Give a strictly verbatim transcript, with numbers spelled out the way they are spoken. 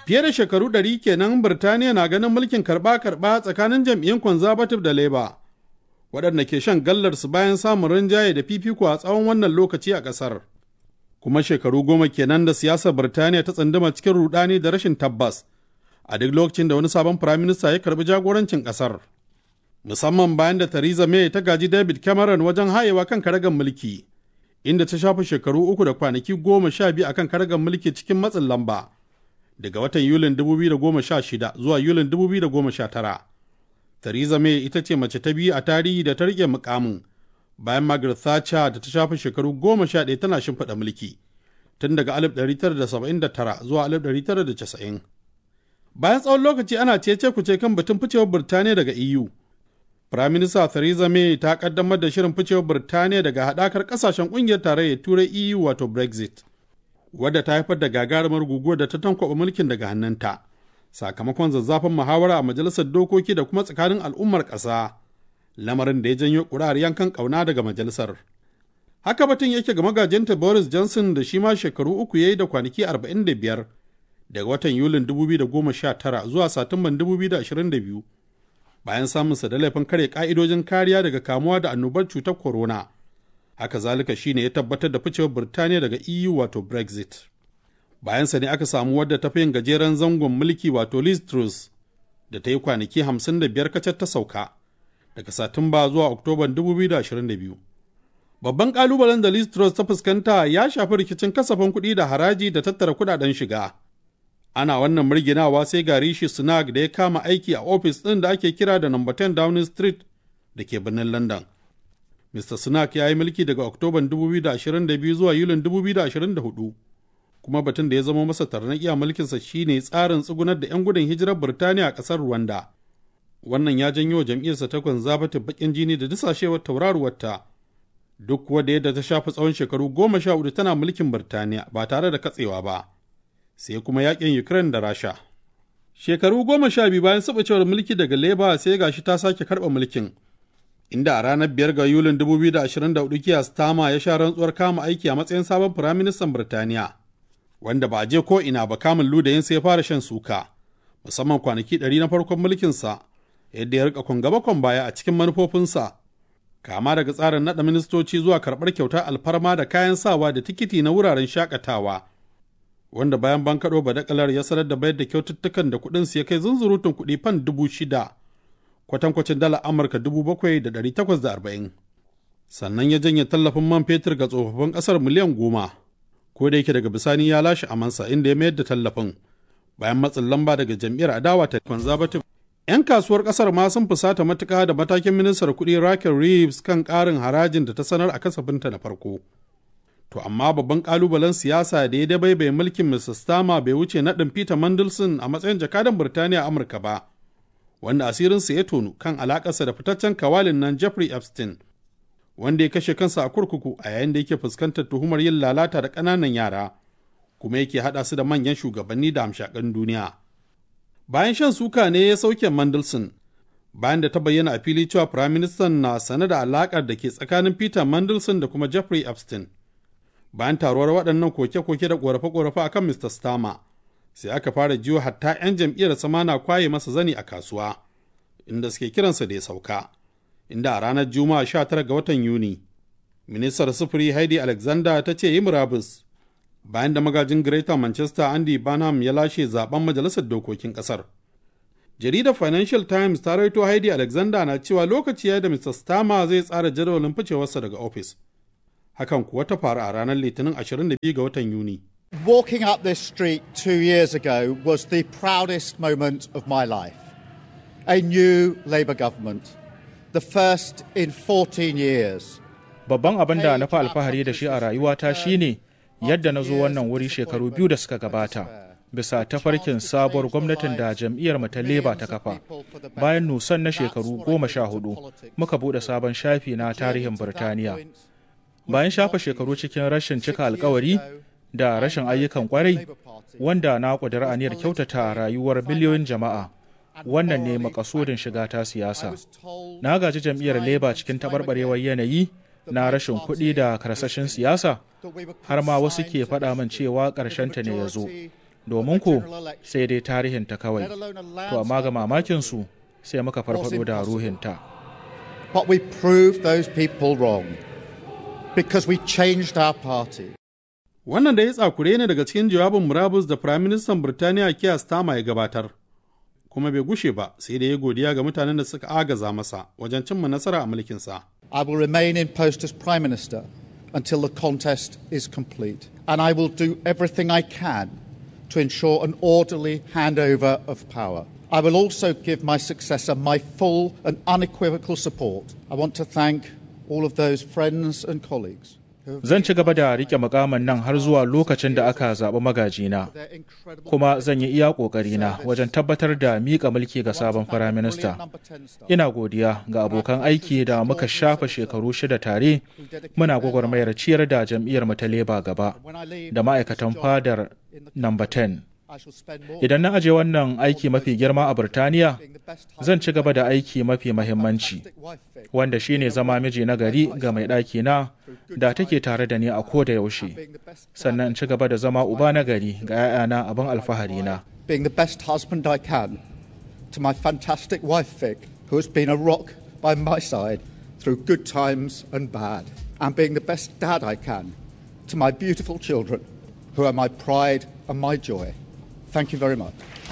Fiye da shekaru ɗari kenan Birtaniya na ganin mulkin karɓa-karɓa tsakanin jam'iyyun Conservative da Labour, waɗanda ke shan gallarsu bayan samun rinjaye da fifiko a tsawon wannan lokaci a ƙasar. Kuma shekaru goma kenan da siyasar Birtaniya ta tsunduma cikin rudani da rashin tabbas a duk lokacin da wani sabon firaminista ya karɓi jagorancin ƙasar. Musamman bayan da Theresa May ta gaji David Cameron wajen hayewa kan karagan mulki, inda ta shafa shekaru uku da kwanaki goma sha biyu akan karagan mulki cikin matsin lamba daga watan Yulin dubu biyu da goma sha shida zuwa Yulin dubu biyu da goma sha tara. Theresa May ita ce mace ta biyu a tarihi da ta rike mukamin bayan Margaret Thatcher da ta shafa shekaru goma sha ɗaya tana shimfiɗa mulki tun daga alif ɗari tara da saba'in da tara zuwa alif ɗari tara da casa'in. Bayan tsawon lokaci ana cece kuce kan batun ficewar Birtaniya daga E U. Firaminista Theresa May ta kaddamar da shirin ficewar Birtaniya daga haɗakar ƙasashen ƙungiyar tarayyar Turai E U wato Brexit, wadda ta haifar da gagarumar guguwar da ta tankwaɓa mulkin daga hannunta, sakamakon zazzafin muhawara a majalisar dokoki da kuma tsakanin al'ummar ƙasa, lamarin da ya janyo ƙuri'ar yankan ƙauna daga majalisar. Haka batun yake ga magajinta Boris Johnson da shi ma shekaru uku ya yi da kwanaki arba'in da biyar daga watan Yulin dubu biyu da goma sha tara zuwa Satumban dubu biyu da ashirin da biyu. Bayan samunsa da laifin kare ƙa'idojin kariya daga kamuwa da annobar cutar corona. Haka zalika shine ya tabbatar da ficewar Birtaniya daga E U wato Brexit. Bayansa ne aka samu wadda ta fi yin gajeren zangon mulki wato Liz Truss da ta yi kwanaki hamsin da biyar kacal ta sauka daga Satumba zuwa Oktoban dubu biyu da ashirin da biyu. Babban ƙalubalen da Liz Truss ta fuskanta ya shafi rikicin kasafin kuɗi da haraji da tattara kuɗaɗen shiga. Ana wannan murginawa sai ga Rishi Sunak da ya kama aiki a ofis ɗin da ake kira da number ten Downing Street da ke birnin London. Mister Sunak ya yi mulki daga Oktoban dubu biyu da ashirin da biyu zuwa Yulin dubu biyu da ashirin da hudu, kuma batun da ya zama masa tarnaƙi a mulkinsa shine tsarin tsugunar da 'yan gudun hijirar Birtaniya a ƙasar Rwanda. Wannan ya janyo wa jam'iyyarsa ta Conservative baƙin jini da dusashewar tauraruwarta, duk wadda yadda ta shafi tsawon shekaru goma sha hudu tana mulkin Birtaniya ba tare da katsewa ba. Sai kuma yakin Ukraine da Rasha. Shekaru goma sha biyu bayan sabacewar mulki daga Labour sai gashi ta sake karɓa mulkin, inda a ranar biyar ga Yulin dubu biyu da ashirin da hudu Keir Starmer ya sha rantsuwar kama aiki a matsayin sabon firaministan Birtaniya, wanda ba a je ko ina ba kamun ludayinsa ya fara shan suka, musamman kwanaki ɗari na farkon mulkinsa, yadda ya rika gaba kwan baya a cikin manufofinsa, kama daga tsarin naɗa ministoci zuwa karɓar kyautar alfarma da kayan sawa da tikiti na wuraren shakatawa, wanda bayan bankaɗo badakalar ya sanar da bayar da kyaututtukan da kuɗinsu ya kai zunzurutun kuɗi fan dubu shida, kwatankwacin dala Amurka dubu bakwai da ɗari takwas da arba'in. Sannan ya janye tallafin man fetur ga tsofaffin ƙasar miliyan goma, ko da yake daga bisani ya lashe amansa inda ya mayar da tallafin bayan matsin lamba daga jam'iyyar adawa ta Conservative. 'Yan kasuwar ƙasar ma sun fusata matuƙa da matakin ministar kuɗi Rachel Reeves kan ƙarin harajin da ta sanar a kasafinta na farko. To amma babban ƙalubalen siyasa da ya dabaibaye mulkin Mister Starmer bai wuce naɗin Peter Mandelson a matsayin jakadan Birtaniya a Amurka ba, wanda asirinsa ya tonu kan alakarsa da fitaccen kawalin nan Jeffrey Epstein, wanda ya kashe kansa a kurkuku a yayin da yake fuskantar tuhumar yin lalata da ƙananan yara, kuma yake haɗa su da manyan shugabanni da hamshakan duniya. Bayan shan suka ne ya sauke Mandelson, bayan da ta bayyana a fili cewa Firaministan na sane da alaƙar da ke tsakanin Peter Mandelson da kuma Jeffrey Epstein. Bayan taruwar waɗannan koke-koke da ƙorafe-ƙorafe a kan Mister Starmer, sai aka fara jiyo hatta 'yan jam'iyyar sama na kwaye masa zani a kasuwa, inda suke kiransa da ya sauka, inda a ranar Juma'a sha tara ga watan Yuni, Ministar Sufuri Heidi Alexander ta ce yi murabus, bayan da magajin Greater Manchester Andy Burnham ya lashe zaben majalisar dokokin ƙasar. Jaridar Financial Times ta rawaito Heidi Alexander na cewa lokaci ya da Mister Starmer zai tsara jadawalin ficewarsa daga ofis. Hakan kuwa ta faru a ranar Litinin ashirin da biyu ga watan Yuni. Walking up this street two years ago was the proudest moment of my life. A new Labour government, the first in fourteen years. Babban abin da na fi alfahari da shi a rayuwata shine yadda na zo wannan wuri shekaru biyu da suka gabata, bisa tafarkin sabuwar gwamnatin da jam'iyyar mu ta Labour ta kafa. Bayan nusan na shekaru goma sha hudu, muka bude sabon shafi na tarihin Birtaniya. Bayan shafa shekaru cikin rashin cika alkawari da rashin ayyukan kwarai, wanda na ƙudiri aniyar kyautata rayuwar miliyoyin jama'a, wannan ne makasudin shiga ta siyasa. Na gaji jam'iyyar Labour cikin taɓarɓarewar yanayi na rashin kuɗi da karsashin siyasa, har ma wasu ke faɗa min cewa ƙarshenta ne ya zo. domin ku sai dai tarihinta kawai, to amma ga mamakinsu sai muka farfado da ruhinta. But we proved those people wrong because we changed our party. Wannan da ya tsakure ne daga cikin jawabin murabus da Firaministan Birtaniya Keir Starmer ya gabatar, kuma bai gushe ba sai da ya godiya ga mutanen da suka agaza masa wajen cimma nasara a mulkinsa. I will remain in post as Prime Minister until the contest is complete, and I will do everything I can to ensure an orderly handover of power. I will also give my successor my full and unequivocal support. I want to thank all of those friends and colleagues. Zan ci gaba da rike mukamin nan har zuwa lokacin da aka zaɓi magajina, kuma zan yi iya ƙoƙarina wajen tabbatar da miƙa mulki ga sabon firaminista. Ina godiya ga abokan aiki da muka shafa shekaru shida tare muna gwagwarmayar ciyar da jam'iyyar mu ta Labour gaba da ma'aikatan fadar Number ten. Idan na aje wannan aiki mafi girma a Birtaniya, zan ci gaba da aiki mafi mahimmanci, wanda shine zama miji na gari ga mai ɗaki na da take tare da ni a ko da yaushe, sannan in ci gaba da zama uba na gari ga 'ya'yana abin alfahari na. Being the best husband I can to my fantastic wife Vic, who has been a rock by my side through good times and bad, and being the best dad I can to my beautiful children, who are my pride and my joy. Thank you very much.